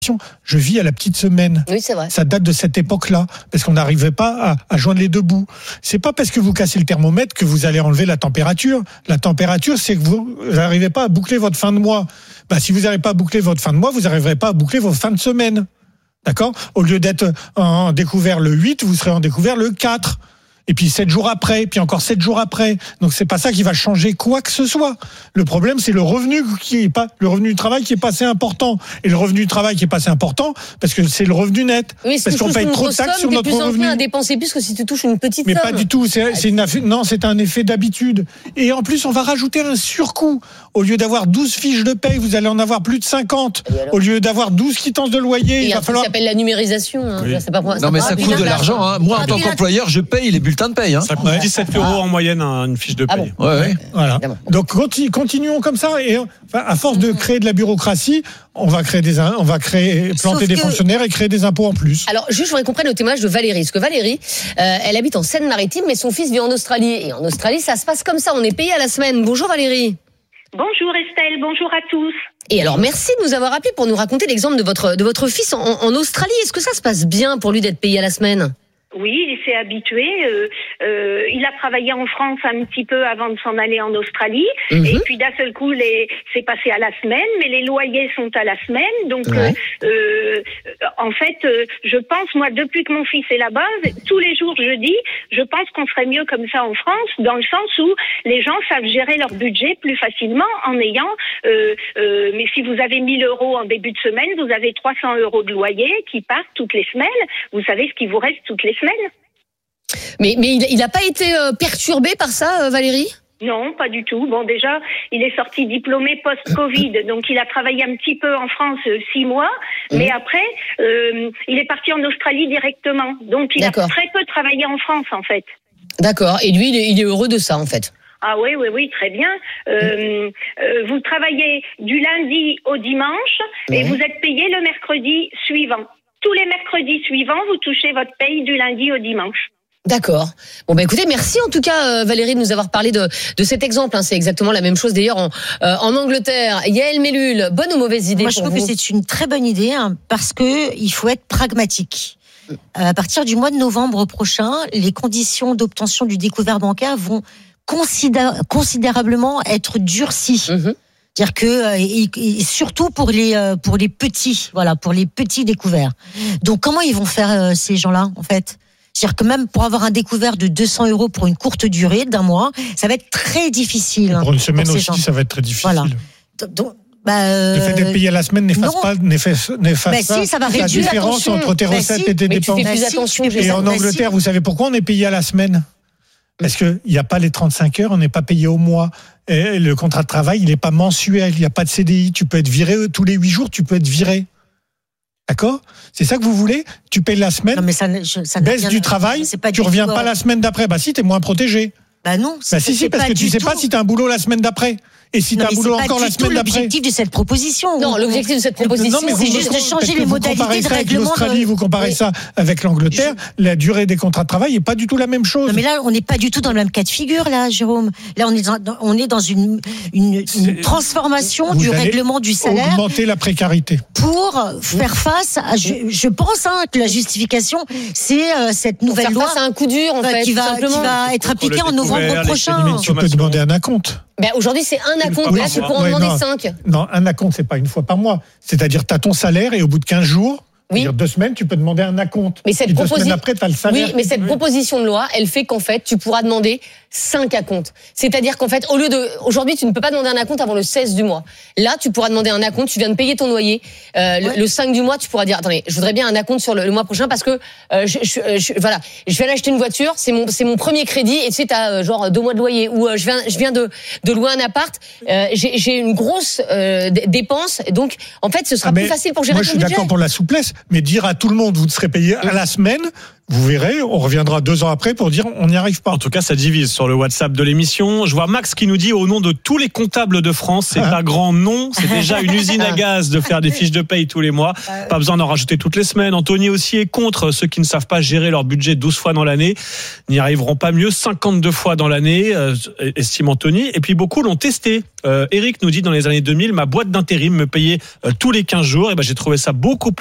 Je vis à la petite semaine. Oui, c'est vrai. Ça date de cette époque-là, parce qu'on n'arrivait pas à joindre les deux bouts. C'est pas parce que vous cassez le thermomètre que vous allez enlever la température. La température, c'est que vous n'arrivez pas à boucler votre fin de mois. Si vous n'arrivez pas à boucler votre fin de mois, vous n'arriverez pas à boucler vos fins de semaine. D'accord ? Au lieu d'être en découvert le 8, vous serez en découvert le 4. Et puis 7 jours après, puis encore 7 jours après. Donc c'est pas ça qui va changer quoi que ce soit. Le problème, c'est le revenu du travail qui est pas assez important. Et le revenu du travail qui est pas assez important, parce que c'est le revenu net. Oui, parce qu'on paye trop de taxes sur notre revenu. T'es plus enclin à dépenser plus que si tu touches une petite somme. Mais pas du tout. C'est un effet d'habitude. Et en plus, on va rajouter un surcoût. Au lieu d'avoir 12 fiches de paye, vous allez en avoir plus de 50. Au lieu d'avoir 12 quittances de loyer, il va falloir. Ça s'appelle la numérisation. Oui. C'est pas non, mais ça coûte de l'argent. Hein. Moi, en tant qu'employeur, je paye les bulletins de paye. Hein. Ça coûte 17 € en moyenne une fiche de paye. Ah bon. Ouais. Voilà. Donc continuons comme ça. Et à force de créer de la bureaucratie, on va planter des fonctionnaires et créer des impôts en plus. Alors, juste, je voudrais qu'on prenne le témoignage de Valérie. Parce que Valérie, elle habite en Seine-Maritime, mais son fils vit en Australie. Et en Australie, ça se passe comme ça. On est payé à la semaine. Bonjour Valérie. Bonjour Estelle, bonjour à tous. Et alors, merci de nous avoir appelé pour nous raconter l'exemple de votre fils en Australie. Est-ce que ça se passe bien pour lui d'être payé à la semaine ? Oui, il s'est habitué. Il a travaillé en France un petit peu avant de s'en aller en Australie. Et puis d'un seul coup, c'est passé à la semaine, mais les loyers sont à la semaine. Donc, en fait, je pense, moi, depuis que mon fils est là-bas, tous les jours, je dis, je pense qu'on serait mieux comme ça en France, dans le sens où les gens savent gérer leur budget plus facilement en ayant... mais si vous avez 1 000 € en début de semaine, vous avez 300 € de loyer qui partent toutes les semaines. Vous savez ce qui vous reste toutes les semaines. Mais il n'a pas été perturbé par ça, Valérie ? Non, pas du tout. Bon, déjà, il est sorti diplômé post-Covid, donc il a travaillé un petit peu en France 6 mois, mais après, il est parti en Australie directement. Donc il a très peu travaillé en France, en fait. D'accord. Et lui, il est heureux de ça, en fait. Ah oui, très bien. Vous travaillez du lundi au dimanche et vous êtes payé le mercredi suivant. Tous les mercredis suivants, vous touchez votre paye du lundi au dimanche. D'accord. Bon, écoutez, merci en tout cas Valérie de nous avoir parlé de cet exemple. C'est exactement la même chose d'ailleurs en Angleterre. Yael Mellul, bonne ou mauvaise idée? Moi, je trouve que c'est une très bonne idée parce que il faut être pragmatique. À partir du mois de novembre prochain, les conditions d'obtention du découvert bancaire vont considérablement être durcies. C'est-à-dire que et surtout pour les petits, pour les petits découverts. Donc comment ils vont faire ces gens-là en fait? C'est-à-dire que même pour avoir un découvert de 200 € pour une courte durée d'un mois, ça va être très difficile. Pour une semaine aussi, ça va être très difficile. Voilà. Donc, le fait d'être payé à la semaine n'efface pas si, ça va la différence entre tes recettes et tes dépenses. Et en Angleterre, vous savez pourquoi on est payé à la semaine? Parce qu'il n'y a pas les 35 heures, on n'est pas payé au mois. Et le contrat de travail, il n'est pas mensuel, il n'y a pas de CDI. Tu peux être viré tous les 8 jours, tu peux être viré. D'accord? C'est ça que vous voulez? Tu payes la semaine, non, mais ça baisse du travail, tu reviens pas la semaine d'après. Si, t'es moins protégé. Non. Si, parce que tu sais pas si t'as un boulot la semaine d'après. Et si t'as un boulot encore la semaine d'après. C'est l'objectif de cette proposition. Non, l'objectif de cette proposition, c'est juste de changer les modalités de règlement. L'Australie, vous comparez ça avec l'Angleterre, la durée des contrats de travail n'est pas du tout la même chose. Non, mais là, on n'est pas du tout dans le même cas de figure, là, Jérôme. Là, on est dans une transformation du règlement du salaire. Augmenter la précarité. Pour faire face à, je pense, que la justification, c'est cette nouvelle loi. Faire face à un coup dur, en fait, qui va être appliquée en novembre prochain. Mais tu peux demander un acompte. Aujourd'hui, c'est un acompte. Là, tu peux en demander 5. Non, un acompte, c'est pas une fois par mois. C'est-à-dire, tu as ton salaire et au bout de 15 jours, c'est-à-dire 2 semaines, tu peux demander un acompte. Mais cette et 2 semaines après, tu as le salaire. Oui, mais cette proposition de loi, elle fait qu'en fait, tu pourras demander 5 acomptes. C'est-à-dire qu'en fait, aujourd'hui, tu ne peux pas demander un acompte avant le 16 du mois. Là, tu pourras demander un acompte, tu viens de payer ton loyer. Le 5 du mois, tu pourras dire, attendez, je voudrais bien un acompte sur le mois prochain parce que, je viens d'acheter une voiture, c'est mon premier crédit et tu sais, t'as genre 2 mois de loyer ou je viens de louer un appart, j'ai une grosse dépense. Donc, en fait, ce sera plus facile pour gérer ton budget. Moi, je suis d'accord pour la souplesse, Mais dire à tout le monde, vous serez payé à la semaine, vous verrez, on reviendra 2 ans après pour dire on n'y arrive pas. En tout cas, ça divise sur le WhatsApp de l'émission. Je vois Max qui nous dit au nom de tous les comptables de France, c'est un grand non. C'est déjà une usine à gaz de faire des fiches de paye tous les mois. Pas besoin d'en rajouter toutes les semaines. Anthony aussi est contre ceux qui ne savent pas gérer leur budget 12 fois dans l'année. N'y arriveront pas mieux 52 fois dans l'année, estime Anthony. Et puis beaucoup l'ont testé. Eric nous dit dans les années 2000, ma boîte d'intérim me payait tous les 15 jours. Et ben j'ai trouvé ça beaucoup plus